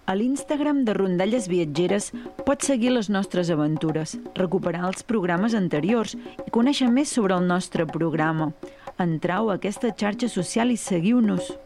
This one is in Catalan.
A l'Instagram de Rondalles Viatgeres pots seguir les nostres aventures, recuperar els programes anteriors i conèixer més sobre el nostre programa. Entrau a aquesta xarxa social i seguiu-nos.